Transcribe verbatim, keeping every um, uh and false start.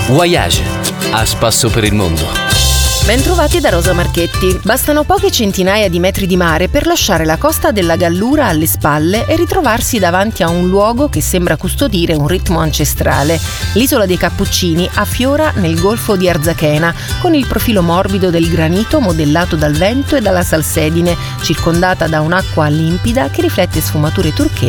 Voyage, a spasso per il mondo. Bentrovati da Rosa Marchetti. Bastano poche centinaia di metri di mare per lasciare la costa della Gallura alle spalle e ritrovarsi davanti a un luogo che sembra custodire un ritmo ancestrale. L'isola dei Cappuccini affiora nel golfo di Arzachena, con il profilo morbido del granito modellato dal vento e dalla salsedine, circondata da un'acqua limpida che riflette sfumature turchesi